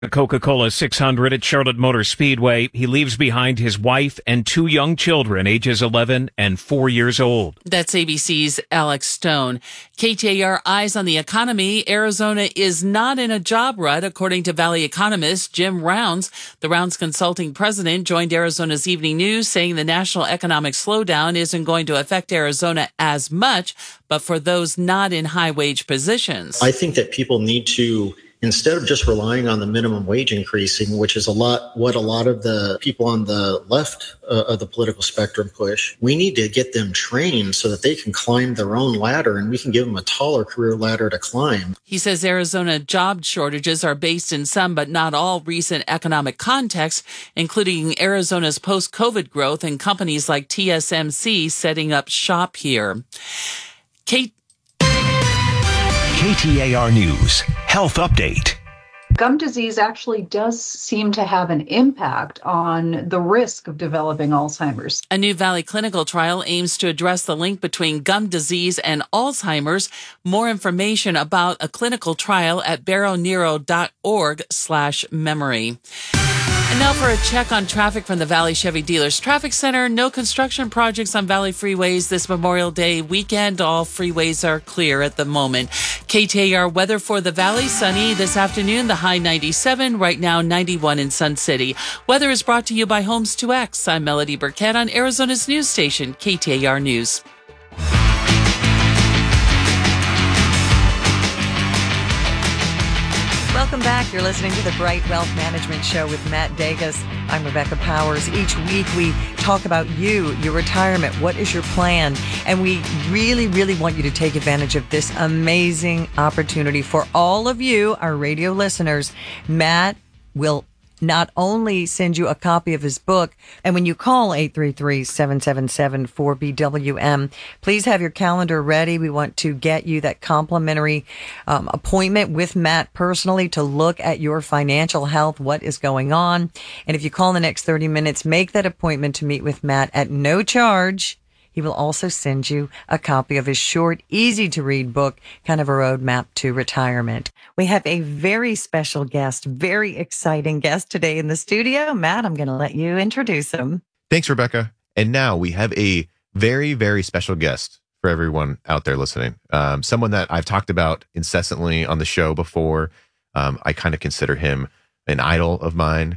A Coca-Cola 600 at Charlotte Motor Speedway. He leaves behind his wife and two young children, ages 11 and 4 years old. That's ABC's Alex Stone. KTAR eyes on the economy. Arizona is not in a job rut, according to Valley economist Jim Rounds. The Rounds Consulting president joined Arizona's Evening News, saying the national economic slowdown isn't going to affect Arizona as much, but for those not in high-wage positions. I think that people need to, instead of just relying on the minimum wage increasing, which is what a lot of the people on the left of the political spectrum push, we need to get them trained so that they can climb their own ladder and we can give them a taller career ladder to climb. He says Arizona job shortages are based in some but not all recent economic contexts, including Arizona's post-COVID growth and companies like TSMC setting up shop here. KTAR News Health Update. Gum disease actually does seem to have an impact on the risk of developing Alzheimer's. A new Valley clinical trial aims to address the link between gum disease and Alzheimer's. More information about a clinical trial at barrownero.org/memory. And now for a check on traffic from the Valley Chevy Dealers Traffic Center. No construction projects on Valley freeways this Memorial Day weekend. All freeways are clear at the moment. KTAR weather for the Valley. Sunny this afternoon, the high 97, right now 91 in Sun City. Weather is brought to you by Homes 2X. I'm Melody Burkett on Arizona's news station, KTAR News. Welcome back. You're listening to the Bright Wealth Management Show with Matt Degas. I'm Rebecca Powers. Each week we talk about you, your retirement. What is your plan? And we really, really want you to take advantage of this amazing opportunity for all of you, our radio listeners. Matt will not only send you a copy of his book, and when you call 833-777-4BWM, please have your calendar ready. We want to get you that complimentary appointment with Matt personally to look at your financial health, what is going on. And if you call in the next 30 minutes, make that appointment to meet with Matt at no charge. He will also send you a copy of his short, easy-to-read book, kind of a roadmap to retirement. We have a very special guest, very exciting guest today in the studio. Matt, I'm going to let you introduce him. Thanks, Rebecca. And now we have a very, very special guest for everyone out there listening. Someone that I've talked about incessantly on the show before. I kind of consider him an idol of mine.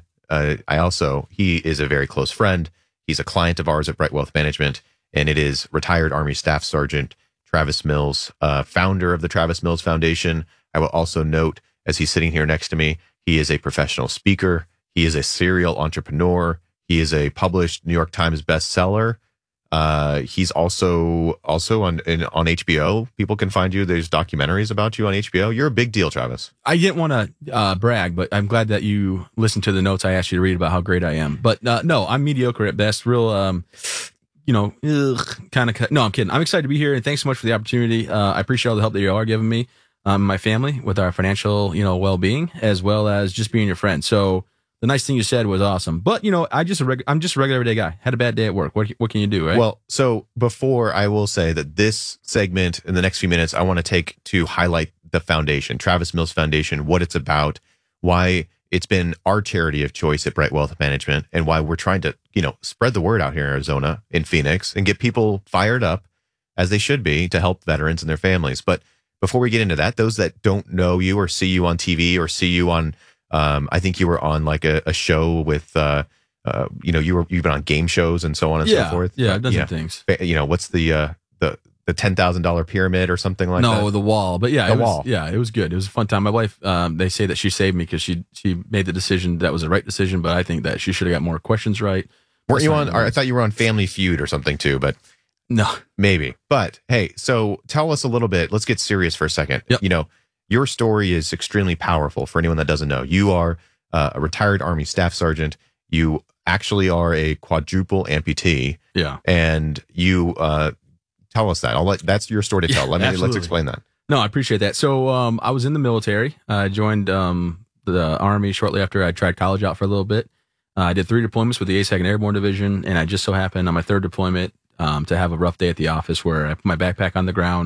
He is a very close friend. He's a client of ours at Bright Wealth Management. And it is retired Army Staff Sergeant Travis Mills, founder of the Travis Mills Foundation. I will also note, as he's sitting here next to me, he is a professional speaker. He is a serial entrepreneur. He is a published New York Times bestseller. He's also on HBO. People can find you. There's documentaries about you on HBO. You're a big deal, Travis. I didn't want to brag, but I'm glad that you listened to the notes I asked you to read about how great I am. But no, I'm mediocre at best. Real. No, I'm kidding. I'm excited to be here, and thanks so much for the opportunity. I appreciate all the help that you are giving me, my family, with our financial, well-being, as well as just being your friend. So the nice thing you said was awesome. But, I'm just a regular everyday guy. Had a bad day at work. What can you do, right? Well, so before I will say that this segment in the next few minutes, I want to take to highlight the foundation, Travis Mills Foundation, what it's about, why it's been our charity of choice at Bright Wealth Management, and why we're trying to, spread the word out here in Arizona, in Phoenix, and get people fired up, as they should be, to help veterans and their families. But before we get into that, those that don't know you or see you on TV or see you on, I think you were on like a show with, you've been on game shows and so on and so forth. Yeah, I've done some things. What's the $10,000 pyramid or something like that? No, the wall. But yeah, the wall. Yeah, it was good. It was a fun time. My wife, they say that she saved me because she made the decision that was the right decision, but I think that she should have got more questions right. Weren't you on? I thought you were on Family Feud or something too, but no, maybe. But hey, so tell us a little bit. Let's get serious for a second. Yep. Your story is extremely powerful for anyone that doesn't know. You are a retired Army Staff Sergeant. You actually are a quadruple amputee. Yeah, and you. Tell us that. That's your story to tell. Let's explain that. No, I appreciate that. So I was in the military. I joined the Army shortly after I tried college out for a little bit. I did 3 deployments with the 82nd Airborne Division, and I just so happened on my 3rd deployment to have a rough day at the office where I put my backpack on the ground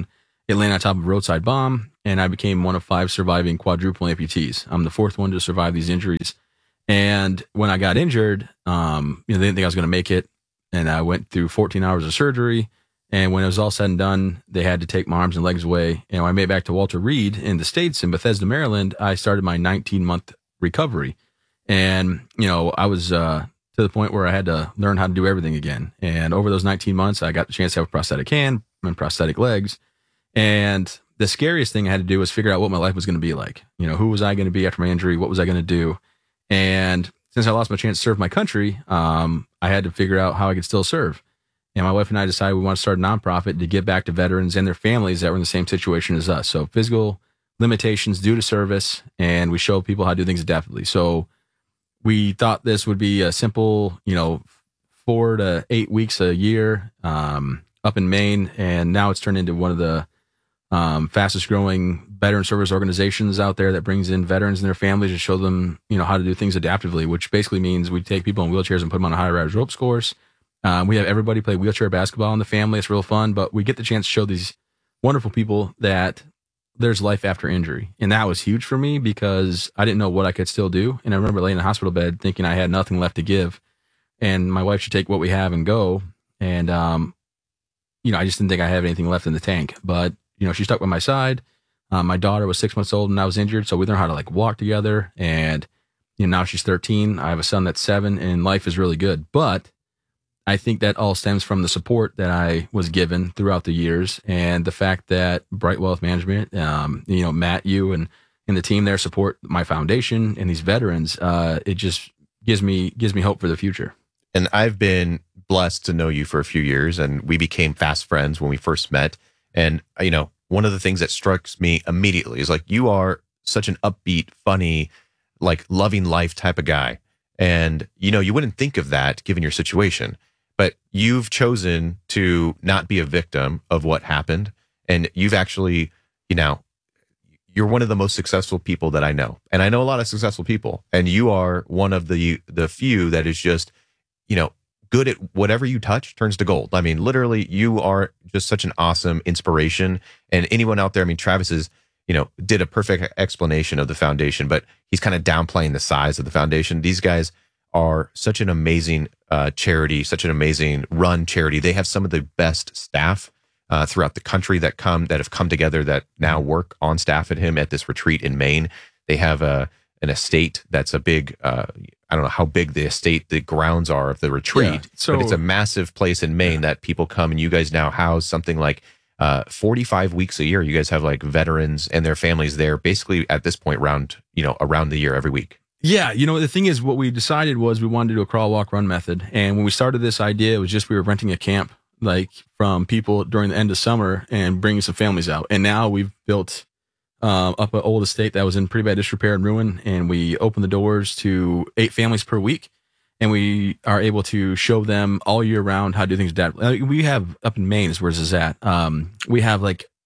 It landed on top of a roadside bomb, and I became one of 5 surviving quadruple amputees. I'm the 4th one to survive these injuries. And when I got injured, they didn't think I was going to make it. And I went through 14 hours of surgery. And when it was all said and done, they had to take my arms and legs away. And when I made it back to Walter Reed in the States, in Bethesda, Maryland, I started my 19-month recovery. And, I was to the point where I had to learn how to do everything again. And over those 19 months, I got the chance to have a prosthetic hand and prosthetic legs. And the scariest thing I had to do was figure out what my life was going to be like. Who was I going to be after my injury? What was I going to do? And since I lost my chance to serve my country, I had to figure out how I could still serve. And my wife and I decided we want to start a nonprofit to give back to veterans and their families that were in the same situation as us. So physical limitations due to service, and we show people how to do things adaptively. So we thought this would be a simple, 4 to 8 weeks a year up in Maine. And now it's turned into one of the fastest growing veteran service organizations out there that brings in veterans and their families to show them, how to do things adaptively, which basically means we take people in wheelchairs and put them on a high rise ropes course. We have everybody play wheelchair basketball in the family. It's real fun, but we get the chance to show these wonderful people that there's life after injury. And that was huge for me because I didn't know what I could still do. And I remember laying in a hospital bed thinking I had nothing left to give. And my wife should take what we have and go. And, I just didn't think I had anything left in the tank. But, she stuck by my side. My daughter was 6 months old and I was injured. So we learned how to walk together. And, now she's 13. I have a son that's 7 and life is really good. But I think that all stems from the support that I was given throughout the years and the fact that Bright Wealth Management, Matt, you and the team there support my foundation and these veterans. It just gives me hope for the future. And I've been blessed to know you for a few years, and we became fast friends when we first met. And, one of the things that strikes me immediately is you are such an upbeat, funny, loving life type of guy. And, you wouldn't think of that given your situation. But you've chosen to not be a victim of what happened. And you've actually, you're one of the most successful people that I know. And I know a lot of successful people. And you are one of the few that is just, good at whatever you touch turns to gold. I mean, literally, you are just such an awesome inspiration. And anyone out there, Travis is, did a perfect explanation of the foundation, but he's kind of downplaying the size of the foundation. These guys are such an amazing charity, such an amazing run charity. They have some of the best staff throughout the country that have come together that now work on staff at him at this retreat in Maine. They have an estate that's a big, I don't know how big the grounds are of the retreat, but it's a massive place in Maine that people come, and you guys now house something like 45 weeks a year. You guys have veterans and their families there basically at this point around the year every week. Yeah, the thing is, what we decided was we wanted to do a crawl, walk, run method. And when we started this idea, it was just we were renting a camp from people during the end of summer and bringing some families out. And now we've built up an old estate that was in pretty bad disrepair and ruin, and we open the doors to 8 families per week, and we are able to show them all year round how to do things adaptively. We have up in Maine is where this is at. We have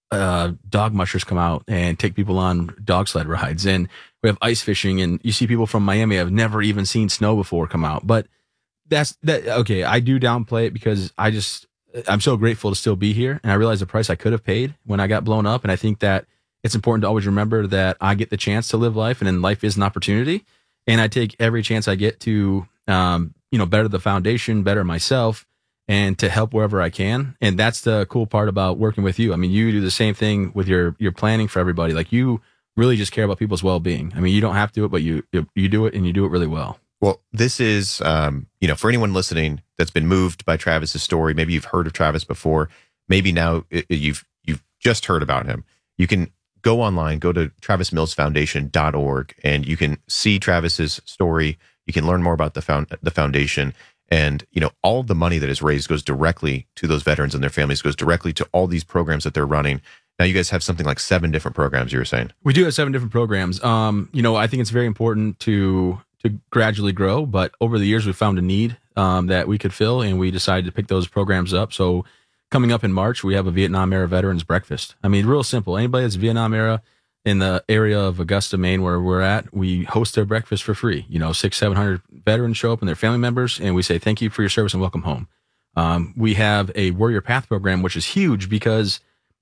dog mushers come out and take people on dog sled rides, and we have ice fishing, and you see people from Miami have never even seen snow before come out. But that's that. Okay, I do downplay it because I'm so grateful to still be here, and I realize the price I could have paid when I got blown up, and I think that it's important to always remember that I get the chance to live life, and then life is an opportunity, and I take every chance I get to, better the foundation, better myself, and to help wherever I can. And that's the cool part about working with you. You do the same thing with your planning for everybody. You really just care about people's well-being. You don't have to do it, but you do it, and you do it really well. Well, this is, for anyone listening that's been moved by Travis's story, maybe you've heard of Travis before, maybe now you've just heard about him. You can go online, go to travismillsfoundation.org, and you can see Travis's story. You can learn more about the foundation. And, all of the money that is raised goes directly to those veterans and their families, goes directly to all these programs that they're running. Now, you guys have something like 7 different programs, you were saying. We do have 7 different programs. I think it's very important to gradually grow, but over the years, we found a need that we could fill, and we decided to pick those programs up. So coming up in March, we have a Vietnam era veterans breakfast. Real simple. Anybody that's Vietnam era in the area of Augusta, Maine, where we're at, we host their breakfast for free. 600-700 veterans show up and their family members, and we say, thank you for your service and welcome home. We have a Warrior Path program, which is huge because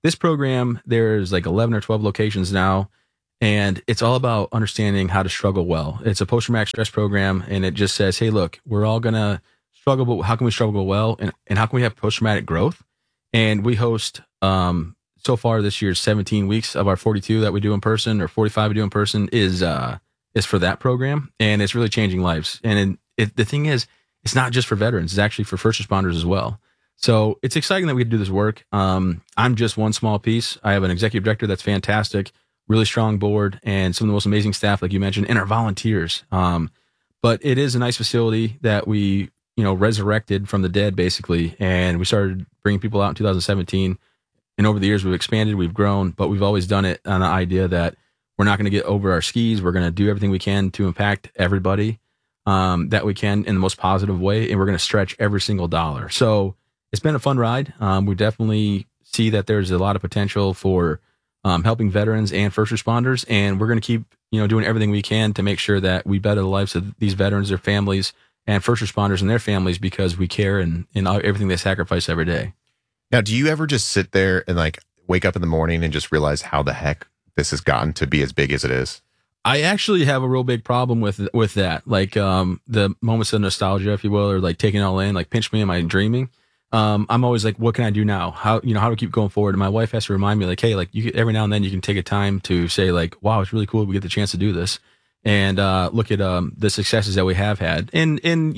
this program, there's like 11 or 12 locations now, and it's all about understanding how to struggle well. It's a post-traumatic stress program, and it just says, hey, look, we're all going to struggle, but how can we struggle well? And how can we have post-traumatic growth? And we host, so far this year, 17 weeks of our 42 that we do in person, or 45 we do in person, is for that program. And it's really changing lives. And the thing is, it's not just for veterans. It's actually for first responders as well. So it's exciting that we do this work. I'm just one small piece. I have an executive director that's fantastic, really strong board, and some of the most amazing staff, like you mentioned, and our volunteers. But it is a nice facility that we, resurrected from the dead, basically. And we started bringing people out in 2017. And over the years, we've expanded, we've grown, but we've always done it on the idea that we're not going to get over our skis. We're going to do everything we can to impact everybody that we can in the most positive way. And we're going to stretch every single dollar. So it's been a fun ride. We definitely see that there's a lot of potential for helping veterans and first responders. And we're going to keep, doing everything we can to make sure that we better the lives of these veterans, their families, and first responders and their families, because we care and everything they sacrifice every day. Now, do you ever just sit there and like wake up in the morning and just realize how the heck this has gotten to be as big as it is? I actually have a real big problem with that. Like the moments of nostalgia, if you will, or like taking it all in, like pinch me, am I dreaming? I'm always like, what can I do now? How do I keep going forward? And my wife has to remind me, like, hey, like every now and then you can take a time to say like, wow, it's really cool we get the chance to do this, and look at the successes that we have had. And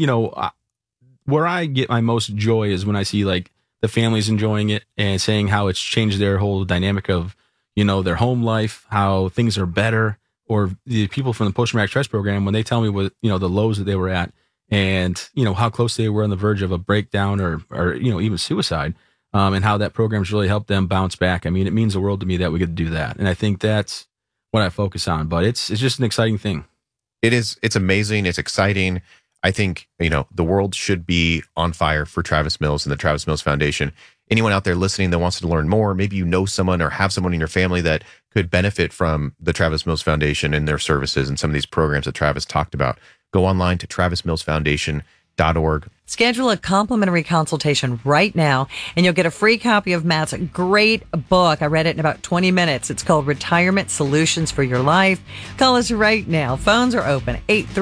where I get my most joy is when I see like the families enjoying it and saying how it's changed their whole dynamic of, their home life, how things are better, or the people from the post-traumatic stress program, when they tell me what, the lows that they were at, and, how close they were on the verge of a breakdown or even suicide, and how that program's really helped them bounce back. I mean, it means the world to me that we get to do that. And I think that's what I focus on, but it's just an exciting thing. It is. It's amazing. It's exciting. I think, the world should be on fire for Travis Mills and the Travis Mills Foundation. Anyone out there listening that wants to learn more, maybe someone or have someone in your family that could benefit from the Travis Mills Foundation and their services and some of these programs that Travis talked about, go online to travismillsfoundation.org. Schedule a complimentary consultation right now, and you'll get a free copy of Matt's great book. I read it in about 20 minutes. It's called Retirement Solutions for Your Life. Call us right now. Phones are open,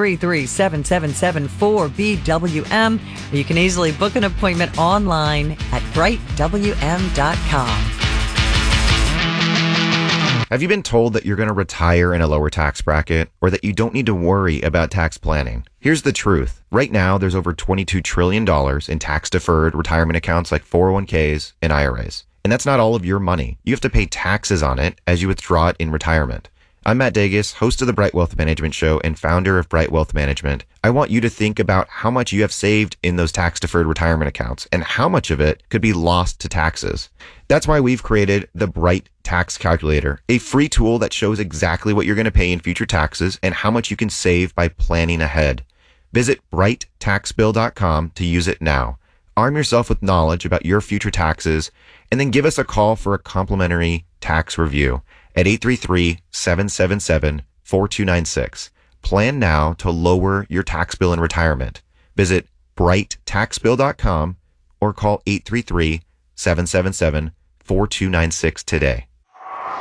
833-777-4BWM. Or you can easily book an appointment online at brightwm.com. Have you been told that you're going to retire in a lower tax bracket, or that you don't need to worry about tax planning? Here's the truth. Right now, there's over $22 trillion in tax-deferred retirement accounts like 401ks and IRAs. And that's not all of your money. You have to pay taxes on it as you withdraw it in retirement. I'm Matt Degas, host of the Bright Wealth Management Show and founder of Bright Wealth Management. I want you to think about how much you have saved in those tax-deferred retirement accounts and how much of it could be lost to taxes. That's why we've created the Bright Tax Calculator, a free tool that shows exactly what you're going to pay in future taxes and how much you can save by planning ahead. Visit brighttaxbill.com to use it now. Arm yourself with knowledge about your future taxes, and then give us a call for a complimentary tax review at 833-777-4296. Plan now to lower your tax bill in retirement. Visit brighttaxbill.com or call 833-777-4296 today.